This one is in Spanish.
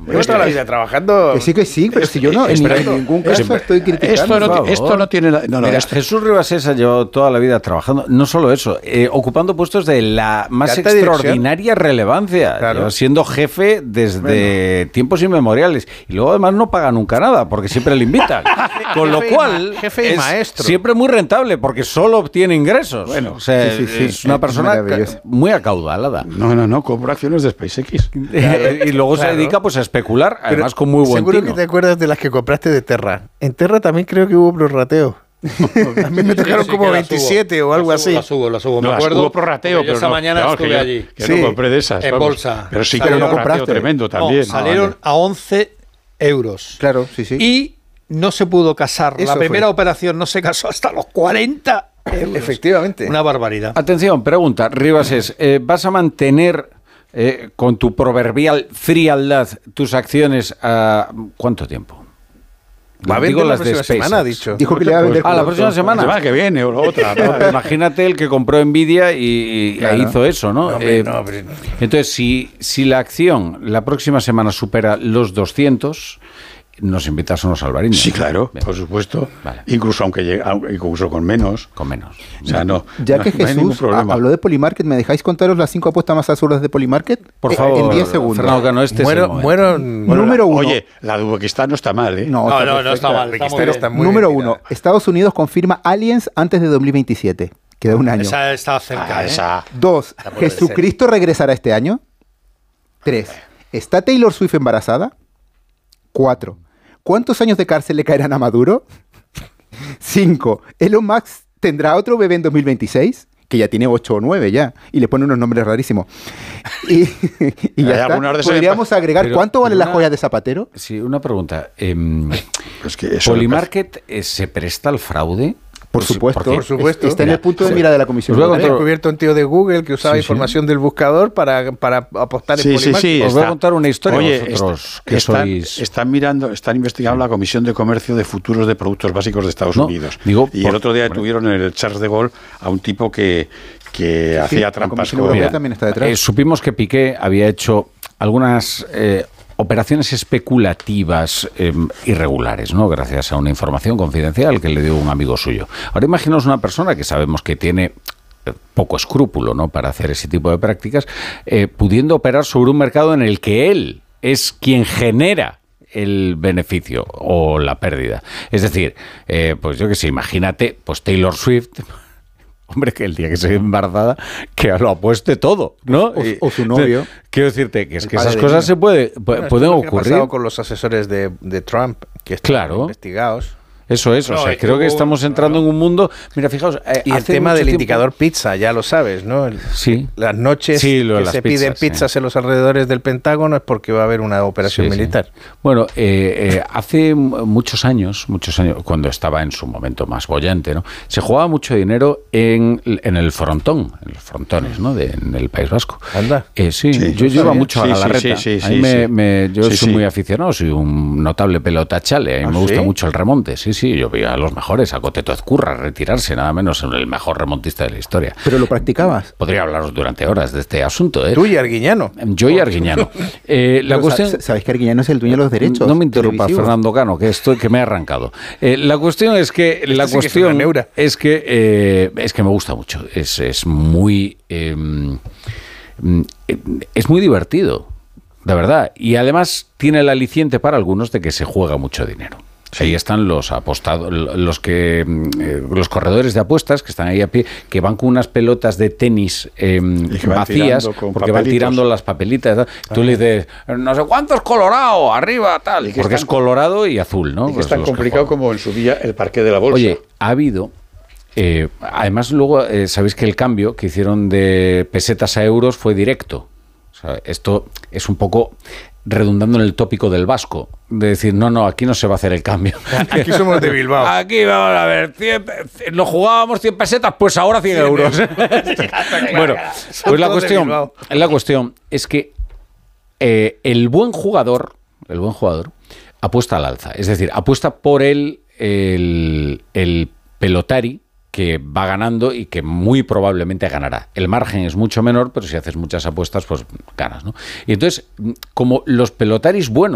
Llevo toda la vida trabajando. Que sí, pero si yo no, en ningún caso estoy criticando. Esto no tiene... Mira, Jesús Ribasés ha llevado toda la vida trabajando, no solo eso, ocupando puestos de la más extraordinaria relevancia, claro, siendo jefe desde tiempos inmemoriales. Y luego además no paga nunca nada, porque siempre le invitan. Con lo cual, jefe y maestro. Siempre muy rentable, porque solo obtiene ingresos. Bueno, o sea, es una persona muy acaudalada. No, compra acciones de SpaceX. Y luego se dedica pues a especular, además con muy buen seguro tino. Que te acuerdas de las que compraste de Terra. En Terra también creo que hubo prorrateo. A mí me tocaron como 27 o algo así. Las hubo. Me acuerdo. Hubo prorrateo, pero esa mañana estuve allí. Que no compré de esas. En bolsa. Pero sí que no compraste. Tremendo también. Salieron a 11 euros. Claro, sí. Y no se pudo casar. La primera operación no se casó hasta los 40 euros. Efectivamente. Una barbaridad. Atención, pregunta, Ribasés, ¿vas a mantener con tu proverbial frialdad tus acciones a cuánto tiempo? Va a vender la próxima semana, ha dicho. Dijo que le va a vender. La próxima semana. La semana que viene o la otra. ¿No? Imagínate el que compró Nvidia y hizo eso, ¿no? Entonces, si la acción la próxima semana supera los 200... nos invitas a unos albariños. Sí, claro, por supuesto. Vale. Incluso incluso con menos. Con menos. O sea, ya que Jesús habló de Polymarket, ¿me dejáis contaros las 5 apuestas más absurdas de Polymarket? Por favor. En 10 segundos. Fernando Cano, muero número 1. Oye, la de Uzbekistán no está mal, ¿eh? No está mal. Está muy número 1. Estados Unidos confirma aliens antes de 2027. Queda un año. Esa está cerca. 2. ¿Jesucristo regresará este año? 3. ¿Está Taylor Swift embarazada? 4. ¿Cuántos años de cárcel le caerán a Maduro? 5. ¿Elon Musk tendrá otro bebé en 2026? Que ya tiene 8 o 9 ya. Y le pone unos nombres rarísimos. Y ya está. ¿Podríamos agregar cuánto valen las joyas de Zapatero? Sí, una pregunta. Es que ¿Polymarket se presta al fraude? Por supuesto. Está en Mira, el punto de mira de la Comisión. He descubierto un tío de Google que usaba información del buscador para apostar en Polymarket. Sí, os voy a contar una historia. Oye, vosotros que sois... están investigando la Comisión de Comercio de Futuros de Productos Básicos de Estados Unidos. Y el otro día tuvieron en el Charles de Gaulle a un tipo que hacía trampas. También está detrás. Supimos que Piqué había hecho algunas... operaciones especulativas irregulares, ¿no? Gracias a una información confidencial que le dio un amigo suyo. Ahora imaginaos una persona que sabemos que tiene poco escrúpulo, ¿no?, para hacer ese tipo de prácticas, pudiendo operar sobre un mercado en el que él es quien genera el beneficio o la pérdida. Es decir, pues yo qué sé, imagínate, pues Taylor Swift... Hombre, que el día que se ve embarazada, que lo apueste todo, ¿no? O su novio. Quiero decirte que es que esas cosas se pueden ocurrir. ¿Qué ha pasado con los asesores de Trump, que están investigados? Eso es, creo que estamos entrando en un mundo... Mira, fijaos... y el tema del indicador pizza, ya lo sabes, ¿no? Sí. Las noches que se piden pizzas en los alrededores del Pentágono es porque va a haber una operación militar. Bueno, hace muchos años, cuando estaba en su momento más bollante, ¿no?, se jugaba mucho dinero en el frontón, en los frontones, ¿no?, en el País Vasco. ¿Anda? Yo iba mucho a Galarreta. Yo soy muy aficionado, soy un notable pelota chale, a mí me gusta mucho el remonte, Sí, yo vi a los mejores, a Coteto Ezcurra retirarse, nada menos, el mejor remontista de la historia. ¿Pero lo practicabas? Podría hablaros durante horas de este asunto, Tú y Arguiñano. Yo y Arguiñano. La cuestión... ¿Sabéis que Arguiñano es el dueño de los derechos? No me interrumpa, Fernando Cano, que me he arrancado. La cuestión es que... es que me gusta mucho. Es muy... es muy divertido, de verdad. Y además tiene el aliciente para algunos de que se juega mucho dinero. Ahí están los apostados, los corredores de apuestas que están ahí a pie, que van con unas pelotas de tenis vacías, porque van tirando las papelitas. Tú le dices, no sé cuánto es colorado, arriba, tal, porque es colorado y azul, ¿no? Y que es tan complicado como en su día el parqué de la bolsa. Oye, ha habido... además, luego, sabéis que el cambio que hicieron de pesetas a euros fue directo. O sea, esto es un poco... redundando en el tópico del vasco, de decir, no, aquí no se va a hacer el cambio. Aquí somos de Bilbao. Aquí vamos a ver, nos jugábamos 100 pesetas, pues ahora 100 euros. Bueno, pues la cuestión es que el buen jugador apuesta al alza, es decir, apuesta por el pelotari que va ganando y que muy probablemente ganará. El margen es mucho menor, pero si haces muchas apuestas, pues ganas, ¿no? Y entonces, como los pelotaris buenos